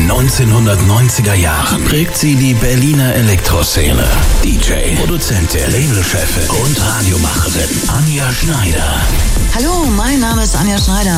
1990er Jahren prägt sie die Berliner Elektroszene. DJ, Produzentin, Labelchefin und Radiomacherin Anja Schneider. Hallo, mein Name ist Anja Schneider